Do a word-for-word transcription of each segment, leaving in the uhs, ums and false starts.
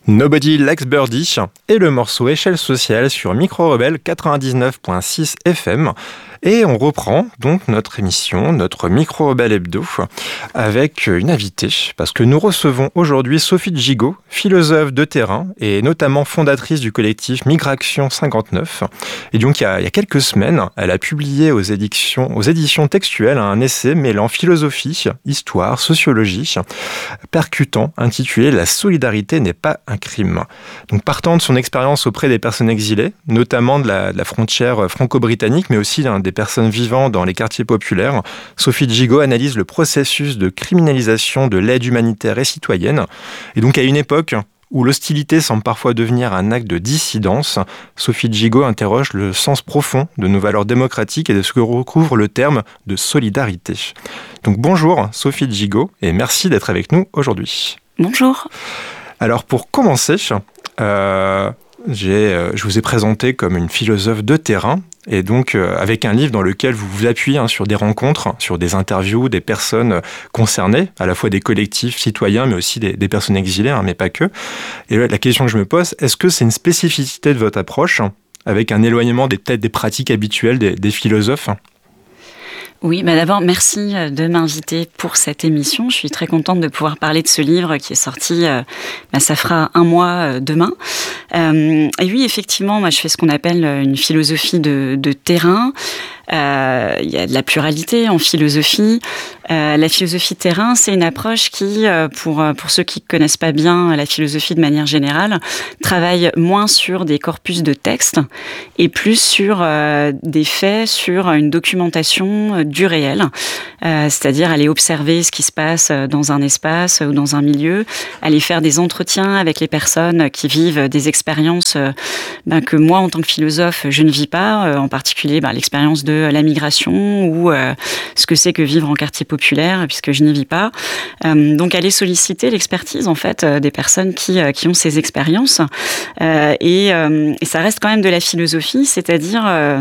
Nobody Likes Birdie et le morceau Échelle sociale sur Micro Rebelle quatre-vingt-dix-neuf virgule six F M. Et on reprend donc notre émission, notre Micro Rebelle Hebdo, avec une invitée, parce que nous recevons aujourd'hui Sophie Gigot, philosophe de terrain et notamment fondatrice du collectif Migration cinquante-neuf. Et donc il y a, il y a quelques semaines, elle a publié aux éditions, aux éditions textuelles un essai mêlant philosophie, histoire, sociologie, percutant, intitulé « La solidarité n'est pas un crime ». Donc partant de son expérience auprès des personnes exilées, notamment de la, de la frontière franco-britannique, mais aussi d'un des personnes vivant dans les quartiers populaires, Sophie Gigot analyse le processus de criminalisation de l'aide humanitaire et citoyenne. Et donc à une époque où l'hostilité semble parfois devenir un acte de dissidence, Sophie Gigot interroge le sens profond de nos valeurs démocratiques et de ce que recouvre le terme de solidarité. Donc bonjour Sophie Gigot et merci d'être avec nous aujourd'hui. Bonjour. Alors pour commencer, euh, j'ai, euh, je vous ai présenté comme une philosophe de terrain. Et donc, euh, avec un livre dans lequel vous vous appuyez hein, sur des rencontres, sur des interviews, des personnes concernées, à la fois des collectifs citoyens, mais aussi des, des personnes exilées, hein, mais pas que. Et là, la question que je me pose, est-ce que c'est une spécificité de votre approche, avec un éloignement des, peut-être des pratiques habituelles des, des philosophes ? Oui, bah d'abord, merci de m'inviter pour cette émission. Je suis très contente de pouvoir parler de ce livre qui est sorti, euh, bah, ça fera un mois euh, demain. Euh, et oui, effectivement, moi, je fais ce qu'on appelle une philosophie de, de terrain. Euh, il y a de la pluralité en philosophie. Euh, la philosophie de terrain, c'est une approche qui, euh, pour, pour ceux qui ne connaissent pas bien la philosophie de manière générale, travaille moins sur des corpus de textes et plus sur euh, des faits, sur une documentation du réel, euh, c'est-à-dire aller observer ce qui se passe dans un espace ou dans un milieu, aller faire des entretiens avec les personnes qui vivent des expériences euh, ben, que moi, en tant que philosophe, je ne vis pas, euh, en particulier ben, l'expérience de la migration ou euh, ce que c'est que vivre en quartier populaire, puisque je n'y vis pas. Euh, donc, aller solliciter l'expertise, en fait, euh, des personnes qui, euh, qui ont ces expériences. Euh, et, euh, et ça reste quand même de la philosophie, c'est-à-dire euh,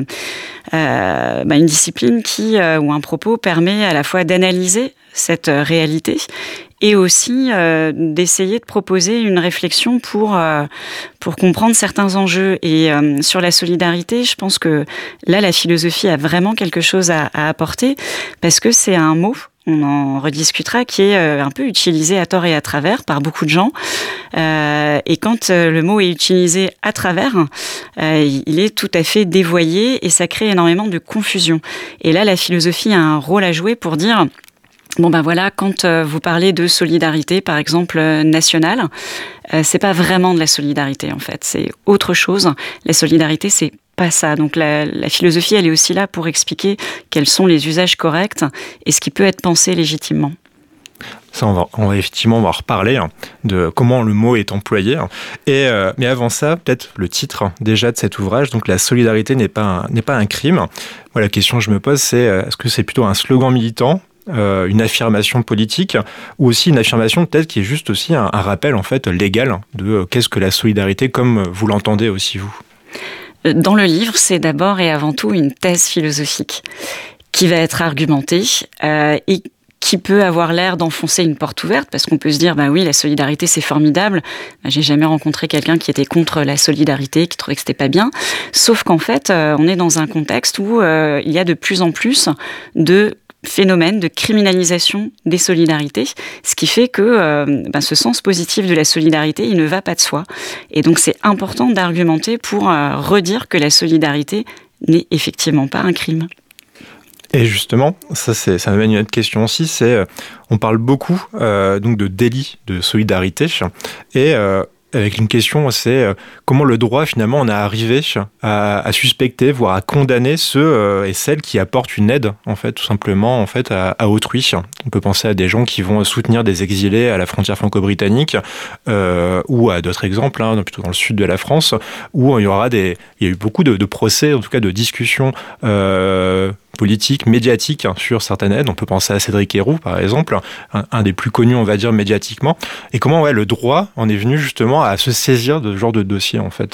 euh, bah, une discipline qui, euh, ou un propos permet à la fois d'analyser cette euh, réalité et aussi euh, d'essayer de proposer une réflexion pour, euh, pour comprendre certains enjeux. Et euh, sur la solidarité, je pense que là, la philosophie a vraiment quelque chose à, à apporter, parce que c'est un mot, on en rediscutera, qui est euh, un peu utilisé à tort et à travers par beaucoup de gens. Euh, et quand euh, le mot est utilisé à travers, euh, il est tout à fait dévoyé et ça crée énormément de confusion. Et là, la philosophie a un rôle à jouer pour dire... Bon ben voilà, quand euh, vous parlez de solidarité, par exemple euh, nationale, euh, c'est pas vraiment de la solidarité en fait, c'est autre chose. La solidarité, c'est pas ça. Donc la, la philosophie, elle est aussi là pour expliquer quels sont les usages corrects et ce qui peut être pensé légitimement. Ça, on va, on va effectivement on va reparler hein, de comment le mot est employé. Hein. Et, euh, mais avant ça, peut-être le titre déjà de cet ouvrage, donc la solidarité n'est pas un, n'est pas un crime. Moi, la question que je me pose, c'est est-ce que c'est plutôt un slogan militant ? Euh, une affirmation politique ou aussi une affirmation peut-être qui est juste aussi un, un rappel en fait légal de euh, qu'est-ce que la solidarité comme vous l'entendez aussi vous. Dans le livre, c'est d'abord et avant tout une thèse philosophique qui va être argumentée euh, et qui peut avoir l'air d'enfoncer une porte ouverte, parce qu'on peut se dire, bah oui, la solidarité, c'est formidable. Bah, j'ai jamais rencontré quelqu'un qui était contre la solidarité, qui trouvait que c'était pas bien. Sauf qu'en fait, euh, on est dans un contexte où euh, il y a de plus en plus de phénomène de criminalisation des solidarités, ce qui fait que euh, ben, ce sens positif de la solidarité, il ne va pas de soi. Et donc c'est important d'argumenter pour euh, redire que la solidarité n'est effectivement pas un crime. Et justement, ça, c'est, ça m'amène à une autre question aussi, c'est euh, on parle beaucoup euh, donc de délit de solidarité et euh, avec une question, c'est euh, comment le droit, finalement, en a arrivé à, à suspecter, voire à condamner ceux euh, et celles qui apportent une aide, en fait, tout simplement, en fait, à, à autrui. On peut penser à des gens qui vont soutenir des exilés à la frontière franco-britannique, euh, ou à d'autres exemples, hein, plutôt dans le sud de la France, où il y aura des, il y a eu beaucoup de, de procès, en tout cas de discussions euh, politique, médiatique hein, sur certaines aides. On peut penser à Cédric Herrou, par exemple, un, un des plus connus, on va dire, médiatiquement. Et comment ouais, le droit en est venu justement à se saisir de ce genre de dossier, en fait.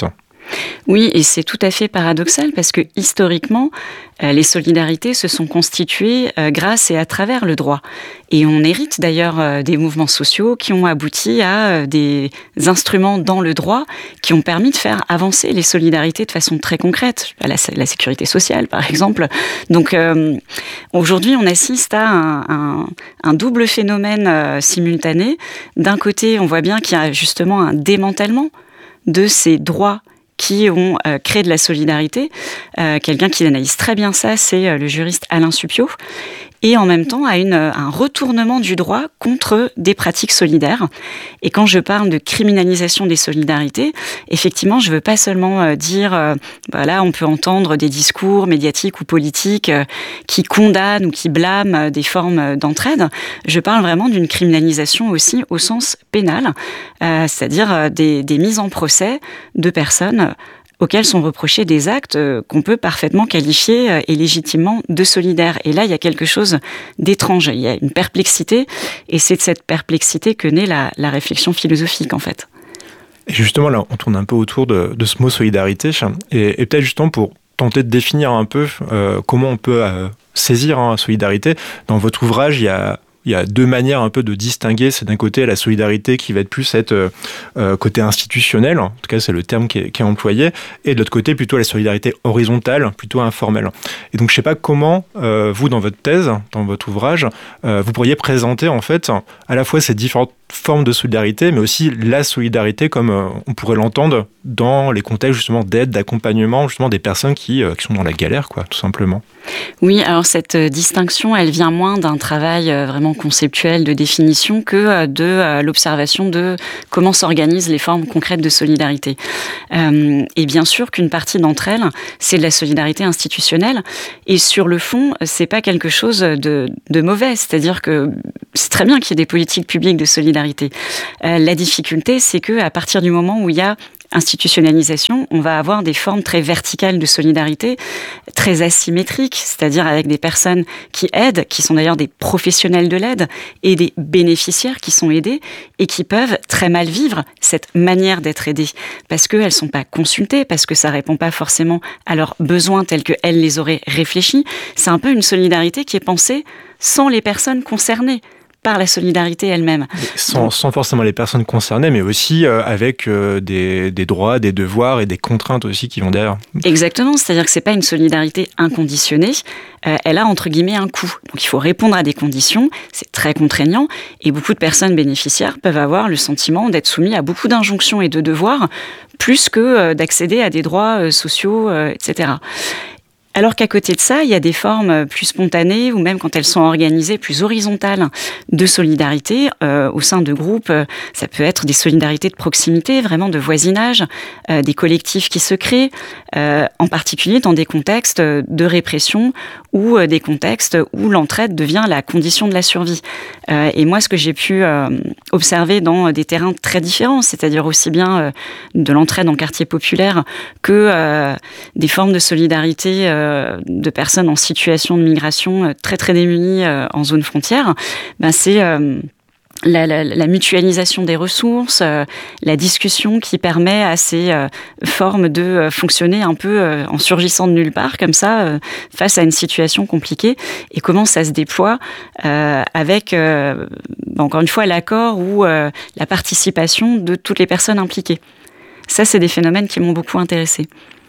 Oui, et c'est tout à fait paradoxal parce que historiquement, euh, les solidarités se sont constituées euh, grâce et à travers le droit. Et on hérite d'ailleurs euh, des mouvements sociaux qui ont abouti à euh, des instruments dans le droit qui ont permis de faire avancer les solidarités de façon très concrète, la, la sécurité sociale par exemple. Donc euh, aujourd'hui, on assiste à un, un, un double phénomène euh, simultané. D'un côté, on voit bien qu'il y a justement un démantèlement de ces droits qui ont euh, créé de la solidarité. Euh, quelqu'un qui analyse très bien ça, c'est euh, le juriste Alain Supiot. Et en même temps, à une, un retournement du droit contre des pratiques solidaires. Et quand je parle de criminalisation des solidarités, effectivement, je ne veux pas seulement euh, dire, euh, voilà, on peut entendre des discours médiatiques ou politiques euh, qui condamnent ou qui blâment euh, des formes euh, d'entraide. Je parle vraiment d'une criminalisation aussi au sens pénal, euh, c'est-à-dire euh, des, des mises en procès de personnes auxquels sont reprochés des actes qu'on peut parfaitement qualifier et légitimement de solidaires. Et là, il y a quelque chose d'étrange, il y a une perplexité, et c'est de cette perplexité que naît la, la réflexion philosophique, en fait. Et justement, là, on tourne un peu autour de, de ce mot solidarité, et, et peut-être justement pour tenter de définir un peu euh, comment on peut euh, saisir hein, la solidarité. Dans votre ouvrage, il y a Il y a deux manières un peu de distinguer. C'est d'un côté la solidarité qui va être plus être euh, euh, côté institutionnel, en tout cas c'est le terme qui est, qui est employé, et de l'autre côté plutôt la solidarité horizontale, plutôt informelle. Et donc je ne sais pas comment euh, vous dans votre thèse, dans votre ouvrage, euh, vous pourriez présenter en fait à la fois ces différentes formes de solidarité, mais aussi la solidarité comme euh, on pourrait l'entendre dans les contextes justement d'aide, d'accompagnement justement des personnes qui, euh, qui sont dans la galère, quoi, tout simplement. Oui, alors cette distinction, elle vient moins d'un travail vraiment conceptuel de définition que de l'observation de comment s'organisent les formes concrètes de solidarité. Euh, et bien sûr qu'une partie d'entre elles, c'est de la solidarité institutionnelle. Et sur le fond, c'est pas quelque chose de, de mauvais. C'est-à-dire que c'est très bien qu'il y ait des politiques publiques de solidarité. Euh, la difficulté, c'est que à partir du moment où il y a institutionnalisation, on va avoir des formes très verticales de solidarité, très asymétriques, c'est-à-dire avec des personnes qui aident, qui sont d'ailleurs des professionnels de l'aide, et des bénéficiaires qui sont aidés et qui peuvent très mal vivre cette manière d'être aidés, parce qu'elles ne sont pas consultées, parce que ça ne répond pas forcément à leurs besoins tels qu'elles les auraient réfléchis. C'est un peu une solidarité qui est pensée sans les personnes concernées par la solidarité elle-même. Sans, sans forcément les personnes concernées, mais aussi euh, avec euh, des, des droits, des devoirs et des contraintes aussi qui vont derrière. Exactement, c'est-à-dire que c'est pas une solidarité inconditionnée, euh, elle a entre guillemets un coût. Donc il faut répondre à des conditions, c'est très contraignant, et beaucoup de personnes bénéficiaires peuvent avoir le sentiment d'être soumis à beaucoup d'injonctions et de devoirs, plus que euh, d'accéder à des droits euh, sociaux, euh, et cetera. Alors qu'à côté de ça, il y a des formes plus spontanées ou même quand elles sont organisées plus horizontales de solidarité euh, au sein de groupes. Ça peut être des solidarités de proximité, vraiment de voisinage, euh, des collectifs qui se créent, euh, en particulier dans des contextes de répression ou euh, des contextes où l'entraide devient la condition de la survie. Euh, et moi, ce que j'ai pu euh, observer dans des terrains très différents, c'est-à-dire aussi bien euh, de l'entraide en quartier populaire que euh, des formes de solidarité euh, de personnes en situation de migration très très démunies en zone frontière, ben c'est euh, la, la, la mutualisation des ressources, euh, la discussion qui permet à ces euh, formes de euh, fonctionner un peu euh, en surgissant de nulle part, comme ça, euh, face à une situation compliquée, et comment ça se déploie euh, avec, euh, encore une fois, l'accord ou euh, la participation de toutes les personnes impliquées. Ça, c'est des phénomènes qui m'ont beaucoup intéressée.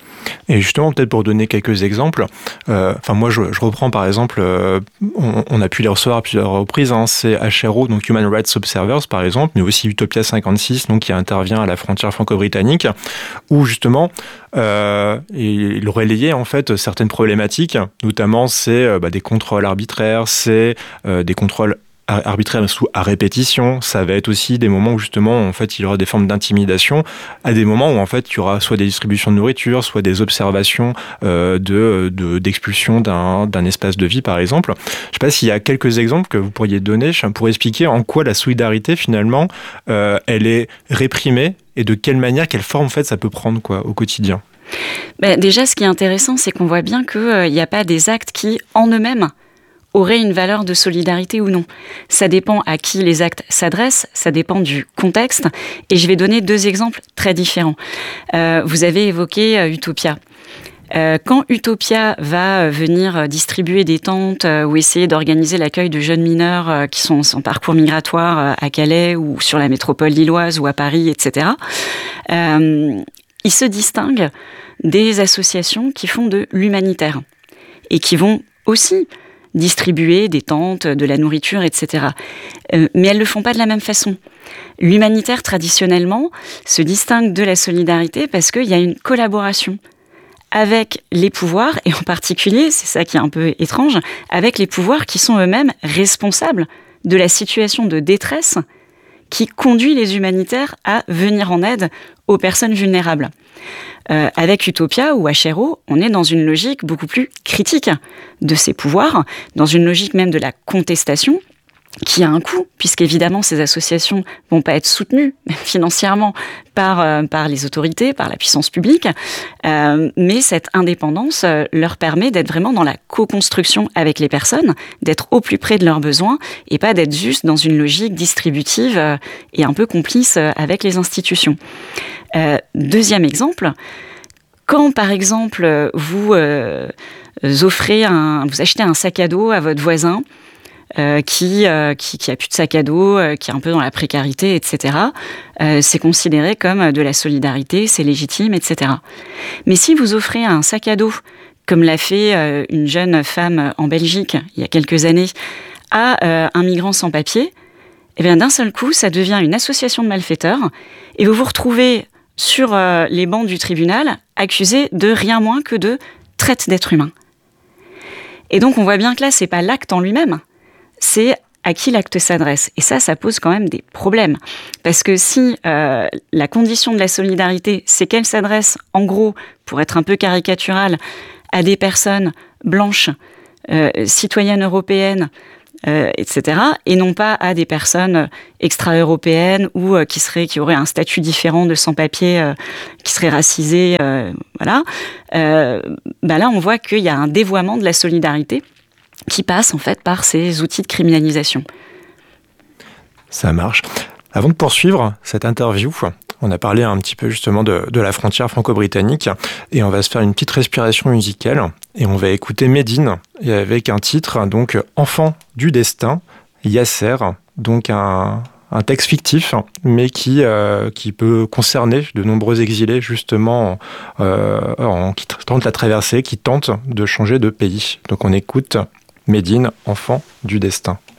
Et justement, peut-être pour donner quelques exemples, euh, enfin moi je, je reprends par exemple, euh, on, on a pu les recevoir à plusieurs reprises, hein, c'est H R O, donc Human Rights Observers par exemple, mais aussi Utopia cinquante-six, donc qui intervient à la frontière franco-britannique, où justement euh, il relayait en fait certaines problématiques, notamment c'est euh, bah, des contrôles arbitraires, c'est euh, des contrôles arbitraire sous à répétition, ça va être aussi des moments où justement en fait il y aura des formes d'intimidation, à des moments où en fait il y aura soit des distributions de nourriture, soit des observations euh, de, de d'expulsion d'un d'un espace de vie par exemple. Je sais pas s'il y a quelques exemples que vous pourriez donner pour expliquer en quoi la solidarité finalement euh, elle est réprimée et de quelle manière, quelle forme en fait ça peut prendre quoi au quotidien. Ben, déjà ce qui est intéressant c'est qu'on voit bien qu'il n'y euh, a pas des actes qui en eux-mêmes auraient une valeur de solidarité ou non. Ça dépend à qui les actes s'adressent, ça dépend du contexte. Et je vais donner deux exemples très différents. Euh, vous avez évoqué euh, Utopia. Euh, quand Utopia va venir distribuer des tentes euh, ou essayer d'organiser l'accueil de jeunes mineurs euh, qui sont en parcours migratoire euh, à Calais ou sur la métropole lilloise ou à Paris, et cetera, euh, il se distingue des associations qui font de l'humanitaire et qui vont aussi distribuer des tentes, de la nourriture, et cetera. Euh, mais elles ne le font pas de la même façon. L'humanitaire, traditionnellement, se distingue de la solidarité parce qu'il y a une collaboration avec les pouvoirs, et en particulier, c'est ça qui est un peu étrange, avec les pouvoirs qui sont eux-mêmes responsables de la situation de détresse qui conduit les humanitaires à venir en aide aux personnes vulnérables. Euh, avec Utopia ou H R O, on est dans une logique beaucoup plus critique de ces pouvoirs, dans une logique même de la contestation, qui a un coût, puisqu'évidemment ces associations vont pas être soutenues financièrement par, euh, par les autorités, par la puissance publique, euh, mais cette indépendance euh, leur permet d'être vraiment dans la co-construction avec les personnes, d'être au plus près de leurs besoins, et pas d'être juste dans une logique distributive euh, et un peu complice euh, avec les institutions. Euh, deuxième exemple, quand par exemple vous euh, offrez un, vous achetez un sac à dos à votre voisin, Euh, qui, euh, qui, qui a plus de sac à dos, euh, qui est un peu dans la précarité, et cetera. Euh, c'est considéré comme de la solidarité, c'est légitime, et cetera. Mais si vous offrez un sac à dos, comme l'a fait euh, une jeune femme en Belgique il y a quelques années, à euh, un migrant sans papier, eh bien d'un seul coup, ça devient une association de malfaiteurs, et vous vous retrouvez sur euh, les bancs du tribunal accusé de rien moins que de traite d'êtres humains. Et donc on voit bien que là, c'est pas l'acte en lui-même, c'est à qui l'acte s'adresse. Et ça, ça pose quand même des problèmes. Parce que si euh, la condition de la solidarité, c'est qu'elle s'adresse, en gros, pour être un peu caricaturale, à des personnes blanches, euh, citoyennes européennes, euh, et cetera, et non pas à des personnes extra-européennes ou euh, qui, seraient, qui auraient un statut différent de sans-papiers, euh, qui seraient racisés, euh, voilà. Euh, bah là, on voit qu'il y a un dévoiement de la solidarité qui passe en fait par ces outils de criminalisation. Ça marche. Avant de poursuivre cette interview, on a parlé un petit peu justement de, de la frontière franco-britannique et on va se faire une petite respiration musicale et on va écouter Médine et avec un titre, donc Enfant du destin, Yasser, donc un, un texte fictif mais qui, euh, qui peut concerner de nombreux exilés justement euh, en, qui tentent la traversée, qui tentent de changer de pays. Donc on écoute Médine, Enfant du destin.